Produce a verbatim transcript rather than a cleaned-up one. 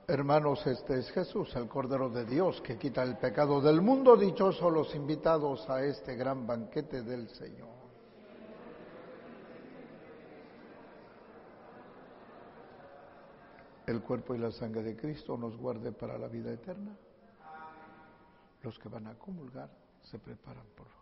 Hermanos, este es Jesús, el Cordero de Dios, que quita el pecado del mundo. Dichosos los invitados a este gran banquete del Señor. El cuerpo y la sangre de Cristo nos guarde para la vida eterna. Los que van a comulgar se preparan por favor.